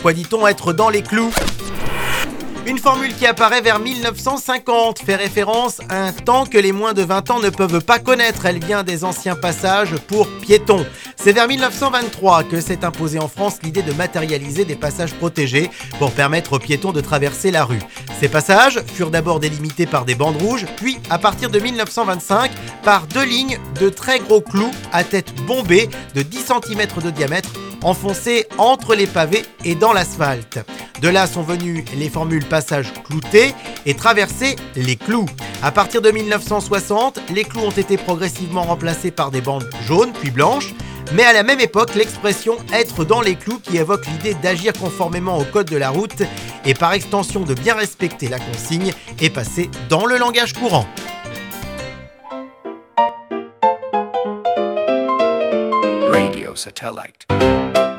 Quoi dit-on être dans les clous ? Une formule qui apparaît vers 1950 fait référence à un temps que les moins de 20 ans ne peuvent pas connaître. Elle vient des anciens passages pour piétons. C'est vers 1923 que s'est imposée en France l'idée de matérialiser des passages protégés pour permettre aux piétons de traverser la rue. Ces passages furent d'abord délimités par des bandes rouges, puis à partir de 1925 par 2 lignes de très gros clous à tête bombée de 10 cm de diamètre enfoncés entre les pavés et dans l'asphalte. De là sont venues les formules passage clouté et traverser les clous. À partir de 1960, les clous ont été progressivement remplacés par des bandes jaunes puis blanches. Mais à la même époque, l'expression « être dans les clous » qui évoque l'idée d'agir conformément au code de la route et par extension de bien respecter la consigne est passée dans le langage courant. Radio Satellite.